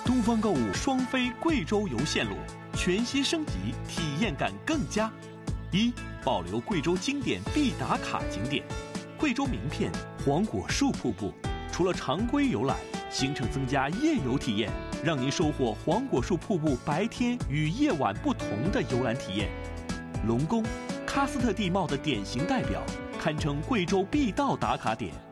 东方购物双飞贵州游线路全新升级，体验感更佳。一、保留贵州经典必打卡景点，贵州名片黄果树瀑布。除了常规游览，行程增加夜游体验，让您收获黄果树瀑布白天与夜晚不同的游览体验。龙宫，喀斯特地貌的典型代表，堪称贵州必到打卡点。